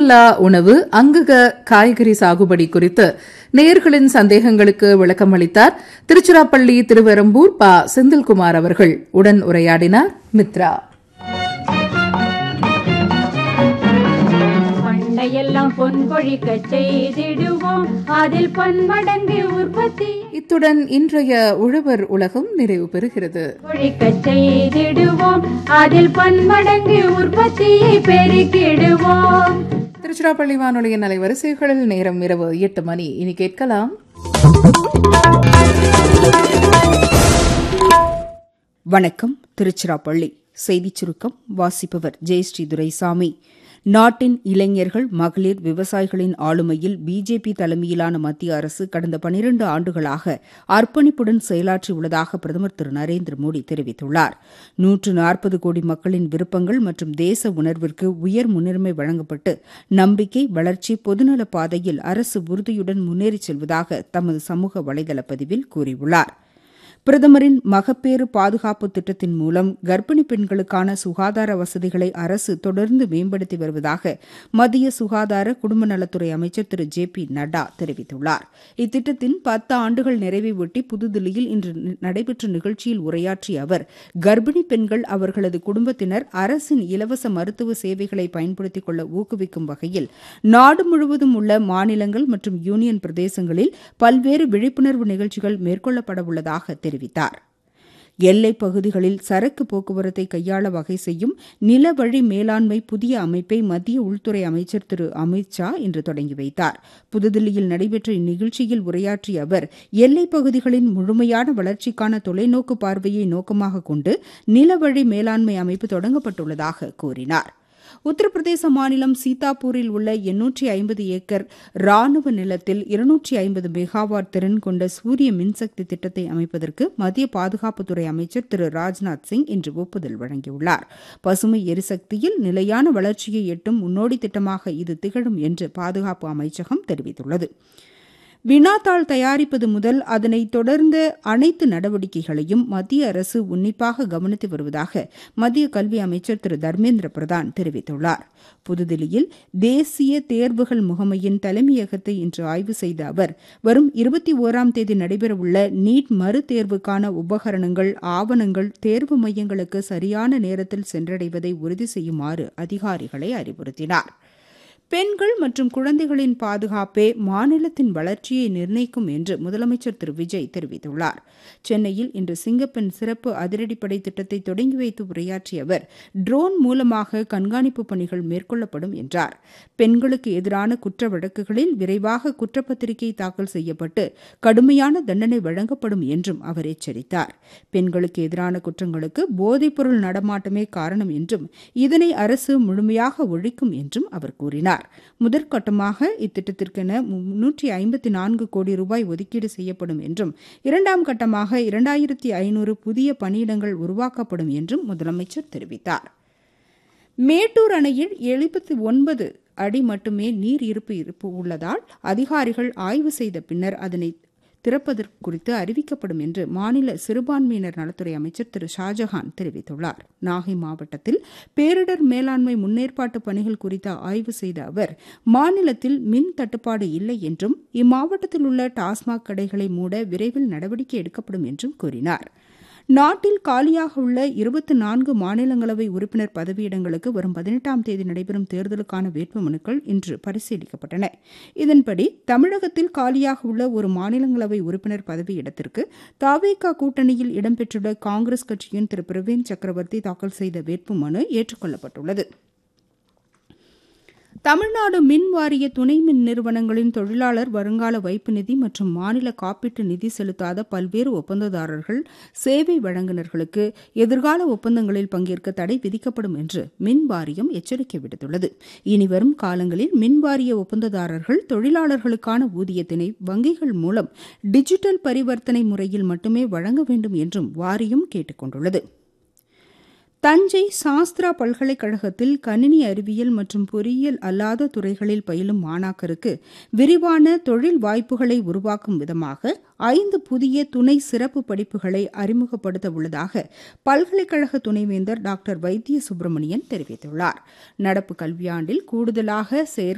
மசாலா உணவு அங்கக காய்கறி சாகுபடி குறித்து நேயர்களின் சந்தேகங்களுக்கு விளக்கம் அளித்தார் திருச்சிராப்பள்ளி திருவெரும்பூர் ப. செந்தில்குமார் அவர்கள். உடன் உரையாடினார் மித்ரா. எல்லாம் பொன்பொழிக்க செய்திடுவோம், அதில் பன்மடங்கு உற்பத்தி. இத்துடன் இன்றைய உழவர் உலகம் நிறைவு பெறுகிறது. பொழிக்க செய்திடுவோம், அதில் பன்மடங்கு உற்பத்தியை பெருக்கிடுவோம். திருச்சிராப்பள்ளி வானொலியின் அலைவரிசைகளில் நேரம் இரவு 8 மணி. இனி கேட்கலாம் வணக்கம். திருச்சிராப்பள்ளி செய்திச் சுருக்கம் வாசிப்பவர் ஜெயஸ்ரீ துரைசாமி. நாட்டின் இளைஞர்கள், மகளிர், விவசாயிகளின் ஆளுமையில் பிஜேபி தலைமையிலான மத்திய அரசு கடந்த 12 ஆண்டுகளாக அர்ப்பணிப்புடன் செயலாற்றியுள்ளதாக பிரதமர் திரு நரேந்திர மோடி தெரிவித்துள்ளார். 140 கோடி மக்களின் விருப்பங்கள் மற்றும் தேச உணர்விற்கு உயர் முன்னுரிமை வழங்கப்பட்டு நம்பிக்கை, வளர்ச்சி, பொதுநல பாதையில் அரசு உறுதியுடன் முன்னேறிச் செல்வதாக தமது சமூக வலைதள பதிவில் கூறியுள்ளார். பிரதமரின் மகப்பேறு பாதுகாப்பு திட்டத்தின் மூலம் கர்ப்பிணி பெண்களுக்கான சுகாதார வசதிகளை அரசு தொடர்ந்து மேம்படுத்தி வருவதாக மத்திய சுகாதார குடும்ப நலத்துறை அமைச்சர் திரு ஜே.பி. நட்டா தெரிவித்துள்ளார். இத்திட்டத்தின் 10 ஆண்டுகள் நிறைவை ஒட்டி புதுதில்லியில் இன்று நடைபெற்ற நிகழ்ச்சியில் உரையாற்றிய அவர், கர்ப்பிணி பெண்கள், அவர்களது குடும்பத்தினர் அரசின் இலவச மருத்துவ சேவைகளை பயன்படுத்திக் கொள்ள ஊக்குவிக்கும் வகையில் நாடு முழுவதும் உள்ள மாநிலங்கள் மற்றும் யூனியன் பிரதேசங்களில் பல்வேறு விழிப்புணர்வு நிகழ்ச்சிகள் மேற்கொள்ளப்பட உள்ளதாக தெரிவித்தார். எல்லைப் பகுதிகளில் சரக்கு போக்குவரத்தை கையாள வகை செய்யும் நிலவழி மேலாண்மை புதிய அமைப்பை மத்திய உள்துறை அமைச்சர் திரு அமித் ஷா இன்று தொடங்கி வைத்தார். புதுதில்லியில் நடைபெற்ற இந்நிகழ்ச்சியில் உரையாற்றிய அவர், எல்லைப் பகுதிகளின் முழுமையான வளர்ச்சிக்கான தொலைநோக்கு பார்வையை நோக்கமாக கொண்டு நிலவழி மேலாண்மை அமைப்பு தொடங்கப்பட்டுள்ளதாக கூறினார். உத்தரப்பிரதேச மாநிலம் சீதாப்பூரில் உள்ள 850 ஏக்கர் ராணுவ நிலத்தில் 250 மெகாவாட் திறன் கொண்ட சூரிய மின்சக்தி திட்டத்தை அமைப்பதற்கு மத்திய பாதுகாப்புத்துறை அமைச்சர் திரு ராஜ்நாத் சிங் இன்று ஒப்புதல் வழங்கியுள்ளார். பசுமை எரிசக்தியில் நிலையான வளர்ச்சியை எட்டும் முன்னோடி திட்டமாக இது திகழும் என்று பாதுகாப்பு அமைச்சகம் தெரிவித்துள்ளது. வினாத்தாள் தயாரிப்பது முதல் அதனை தொடர்ந்த அனைத்து நடவடிக்கைகளையும் மத்திய அரசு உன்னிப்பாக கவனித்து வருவதாக மத்திய கல்வி அமைச்சர் திரு தர்மேந்திர பிரதான் தெரிவித்துள்ளார். புதுதில்லியில் தேசிய தேர்வுகள் முகமையின் தலைமையகத்தை இன்று ஆய்வு செய்த அவர், வரும் 21ஆம் தேதி நடைபெறவுள்ள நீட் மறுதேர்வுக்கான உபகரணங்கள், ஆவணங்கள் தேர்வு மையங்களுக்கு சரியான நேரத்தில் சென்றடைவதை உறுதி செய்யுமாறு அதிகாரிகளை அறிவுறுத்தினார். பெண்கள் மற்றும் குழந்தைகளின் பாதுகாப்பே மாநிலத்தின் வளர்ச்சியை நிர்ணயிக்கும் என்று முதலமைச்சர் திரு விஜய் தெரிவித்துள்ளார். சென்னையில் இன்று சிங்கப்பெண் சிறப்பு அதிரடிப்படை திட்டத்தை தொடங்கி வைத்து உரையாற்றிய அவர், ட்ரோன் மூலமாக கண்காணிப்பு பணிகள் மேற்கொள்ளப்படும் என்றார். பெண்களுக்கு எதிரான குற்ற வழக்குகளில் விரைவாக குற்றப்பத்திரிகை தாக்கல் செய்யப்பட்டு கடுமையான தண்டனை வழங்கப்படும் என்றும் அவர் எச்சரித்தார். பெண்களுக்கு எதிரான குற்றங்களுக்கு போதைப்பொருள் நடமாட்டமே காரணம் என்றும் இதனை அரசு முழுமையாக ஒழிக்கும் என்றும் அவர் கூறினார். முதற்கட்டமாக இத்திட்டத்திற்கென 354 கோடி ரூபாய் ஒதுக்கீடு செய்யப்படும் என்றும் 2ஆம் கட்டமாக 2500 புதிய பணியிடங்கள் உருவாக்கப்படும் என்றும் முதலமைச்சர் தெரிவித்தார். மேட்டூர் அணையில் 79 அடி மட்டுமே நீர் இருப்பு உள்ளதால் அதிகாரிகள் ஆய்வு செய்த பின்னர் அதனை திறப்பதற்கு குறித்து அறிவிக்கப்படும் என்று மாநில சிறுபான்மையினர் நலத்துறை அமைச்சர் திரு ஷாஜஹான் தெரிவித்துள்ளார். நாகை மாவட்டத்தில் பேரிடர் மேலாண்மை முன்னேற்பாட்டு பணிகள் குறித்து ஆய்வு செய்த அவர், மாநிலத்தில் மின் தட்டுப்பாடு இல்லை என்றும் இம்மாவட்டத்தில் உள்ள டாஸ்மாக் கடைகளை மூட விரைவில் நடவடிக்கை எடுக்கப்படும் என்றும் கூறினார். நாட்டில் காலியாக உள்ள 24 மாநிலங்களவை உறுப்பினர் பதவியிடங்களுக்கு வரும் 18ஆம் தேதி நடைபெறும் தேர்தலுக்கான வேட்புமனுக்கள் இன்று பரிசீலிக்கப்பட்டன. இதன்படி தமிழகத்தில் காலியாக உள்ள ஒரு மாநிலங்களவை உறுப்பினர் பதவியிடத்திற்கு தவேக கூட்டணியில் இடம்பெற்றுள்ள காங்கிரஸ் கட்சியின் திரு பிரவீன் சக்கரவர்த்தி தாக்கல் செய்த வேட்புமனு ஏற்றுக்கொள்ளப்பட்டுள்ளது. தமிழ்நாடு மின் வாரிய துணை மின் நிறுவனங்களின் தொழிலாளர் வருங்கால வைப்பு நிதி மற்றும் மாநில காப்பீட்டு நிதி செலுத்தாத பல்வேறு ஒப்பந்ததாரர்கள், சேவை வழங்குநர்களுக்கு எதிர்கால ஒப்பந்தங்களில் பங்கேற்க தடை விதிக்கப்படும் என்று மின் வாரியம் எச்சரிக்கை விடுத்துள்ளது. இனிவரும் காலங்களில் மின் வாரிய ஒப்பந்ததாரர்கள் தொழிலாளர்களுக்கான ஊதியத்தினை வங்கிகள் மூலம் டிஜிட்டல் பரிவர்த்தனை முறையில் மட்டுமே வழங்க வேண்டும் என்றும் வாரியம் கேட்டுக் கொண்டுள்ளது. தஞ்சை சாஸ்திரா பல்கலைக்கழகத்தில் கணினி அறிவியல் மற்றும் பொறியியல் அல்லாத துறைகளில் பயிலும் மாணாக்கருக்கு விரிவான தொழில் வாய்ப்புகளை உருவாக்கும் விதமாக 5 புதிய துணை சிறப்பு படிப்புகளை அறிமுகப்படுத்த உள்ளதாக பல்கலைக்கழக துணைவேந்தர் டாக்டர் வைத்திய சுப்பிரமணியன் தெரிவித்துள்ளார். நடப்பு கல்வியாண்டில் கூடுதலாக